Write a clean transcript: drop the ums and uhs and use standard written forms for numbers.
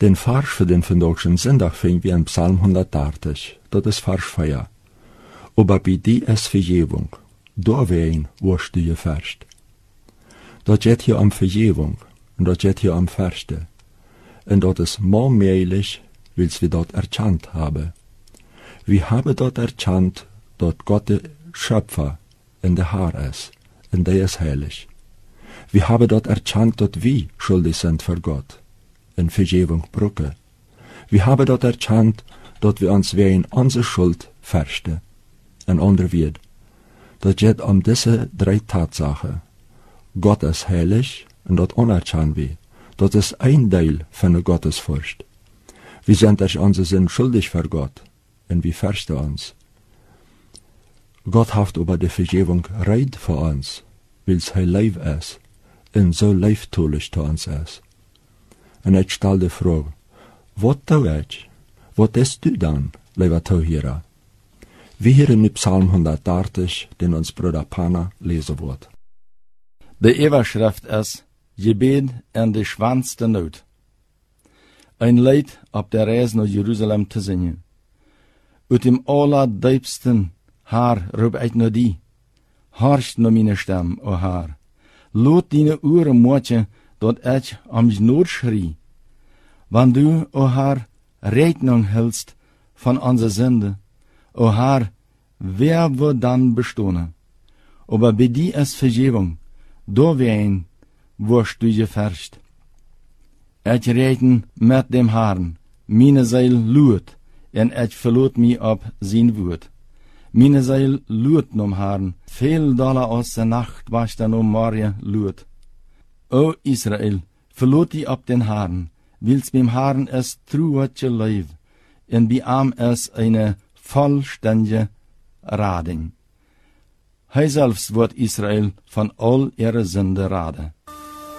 Den Vers für den vandaagschen Sonntag finden wir in Psalm 130, das ist Vers 4. Aber bei dir ist Vergebung, doorheen wirst du geverst. Dat geht hier um Vergebung, und dat geht hier um Verste. Und dat ist mehr möglich, weil wir dort erkannt haben. Wir haben dort erkannt, dass Gott der Schöpfer in der Herr ist, und der ist heilig. Wir haben dort erkannt, dass wir schuldig sind für Gott, in Vergebung brücken. Wir haben dort erkannt, dass wir uns wegen unserer Schuld versten. Ein anderer wird. Das geht um diese 3 Tatsachen. Gott ist heilig, und das unerkannt wir. Das ist ein Teil von der Gottesfurcht. Wir sind durch unsere Sinn schuldig für Gott, und wir versten uns. Gott hat über die Vergebung Reit für uns, weil es lieb ist, und so liebtulich zu uns ist. Und ich stelle die Frage, was tue ich? Was tust du dann, lieber Zuhörer? Wir hören in Psalm 130, den uns Bruder Pana lesen wird. Die Überschrift ist Gebet in die schwanste Not. Ein Lied auf der Reise nach Jerusalem zu singen. Uit dem allerdiepsten Haar roep ich nur die. Horcht nur meine Stimme, o Haar. Lot deine Ohren moetje, dat ich am Not schrie. Wann du, o Haar, Rechnung hältst von unserer Sünde, o Haar, wer wird dann bestehen? Aber bei dir ist Vergebung, da wen wirst du gefercht. Ich reden mit dem Herrn, meine Seele luet, en ich verlot mich ab sein Wort. Meine Seele luet nom Herrn, viel Dollar aus der Nacht was dann morgen luet. O Israel, verlot die ab den Herrn, wills beim Herrn es truatje leib, en bei ihm es eine vollständige Rading. Hij selbst wird Israel von all ihre Sünde raden.